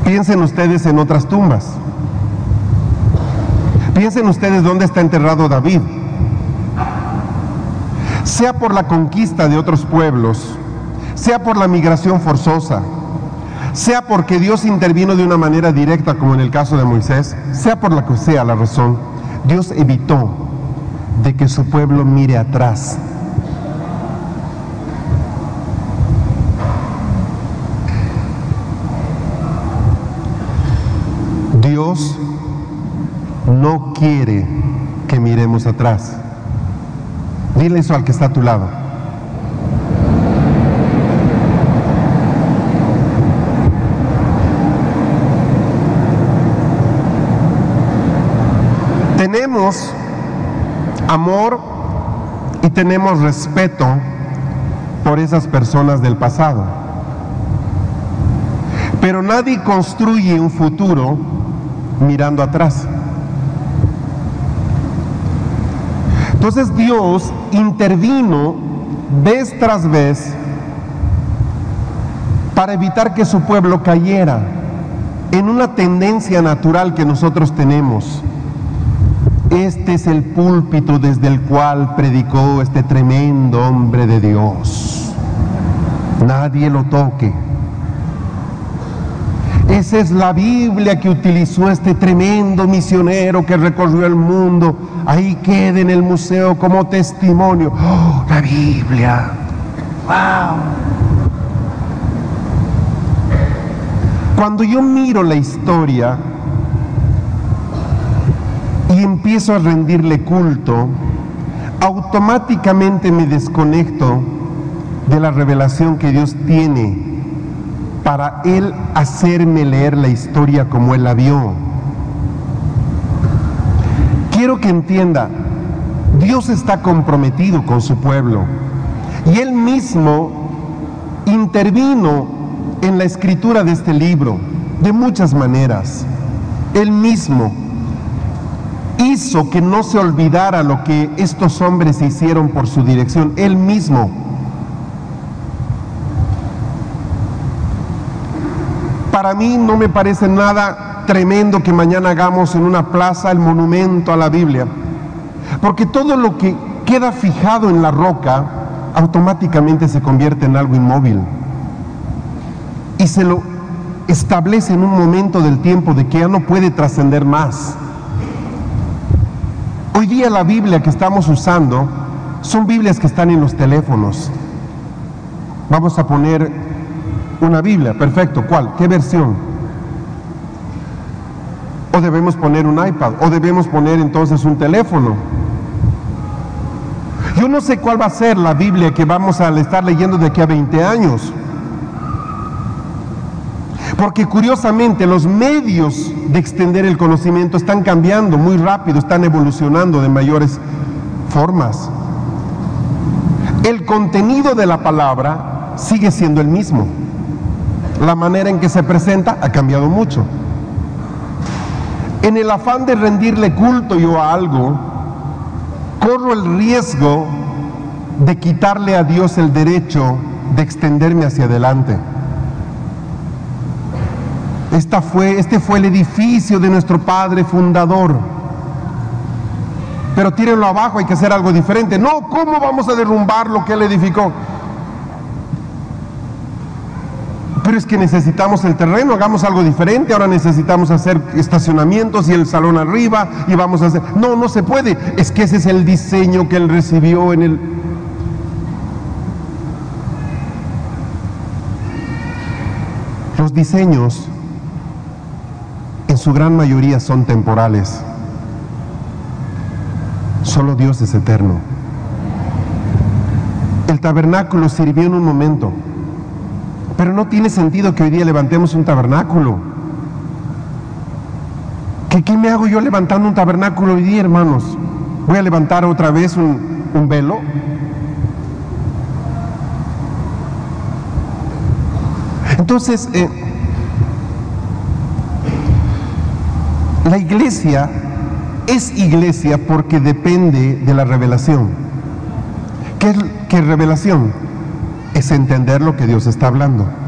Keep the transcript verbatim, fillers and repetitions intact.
Piensen ustedes en otras tumbas. Piensen ustedes dónde está enterrado David. Sea por la conquista de otros pueblos, sea por la migración forzosa, sea porque Dios intervino de una manera directa, como en el caso de Moisés, sea por la que sea la razón, Dios evitó de que su pueblo mire atrás. Dios no quiere que miremos atrás. Dile eso al que está a tu lado. Tenemos amor y tenemos respeto por esas personas del pasado. Pero nadie construye un futuro mirando atrás. Entonces Dios intervino vez tras vez para evitar que su pueblo cayera en una tendencia natural que nosotros tenemos. Este es el púlpito desde el cual predicó este tremendo hombre de Dios. Nadie lo toque. Esa es la Biblia que utilizó este tremendo misionero que recorrió el mundo. Ahí queda en el museo como testimonio. ¡Oh, la Biblia! ¡Wow! Cuando yo miro la historia y empiezo a rendirle culto, automáticamente me desconecto de la revelación que Dios tiene para Él hacerme leer la historia como Él la vio. Quiero que entienda, Dios está comprometido con su pueblo y Él mismo intervino en la escritura de este libro de muchas maneras. Él mismo hizo que no se olvidara lo que estos hombres hicieron por su dirección. Él mismo. Para mí no me parece nada tremendo que mañana hagamos en una plaza el monumento a la Biblia, porque todo lo que queda fijado en la roca automáticamente se convierte en algo inmóvil y se lo establece en un momento del tiempo de que ya no puede trascender más. Hoy día la Biblia que estamos usando son Biblias que están en los teléfonos. Vamos a poner una Biblia, perfecto, ¿cuál? ¿Qué versión? O debemos poner un iPad, o debemos poner entonces un teléfono. Yo no sé cuál va a ser la Biblia que vamos a estar leyendo de aquí a veinte años. Porque curiosamente los medios de extender el conocimiento están cambiando muy rápido, están evolucionando de mayores formas. El contenido de la palabra sigue siendo el mismo. La manera en que se presenta ha cambiado mucho. En el afán de rendirle culto yo a algo, corro el riesgo de quitarle a Dios el derecho de extenderme hacia adelante. Esta fue, este fue el edificio de nuestro Padre fundador. Pero tírenlo abajo, hay que hacer algo diferente. No, ¿cómo vamos a derrumbar lo que Él edificó? Pero es que necesitamos el terreno, hagamos algo diferente. Ahora necesitamos hacer estacionamientos y el salón arriba y vamos a hacer... No, no se puede. Es que ese es el diseño que Él recibió en el... Los diseños en su gran mayoría son temporales. Solo Dios es eterno. El tabernáculo sirvió en un momento, pero no tiene sentido que hoy día levantemos un tabernáculo. ¿Qué, qué me hago yo levantando un tabernáculo hoy día, hermanos? ¿Voy a levantar otra vez un, un velo? Entonces, eh, la iglesia es iglesia porque depende de la revelación. ¿Qué es, qué es revelación? Es entender lo que Dios está hablando.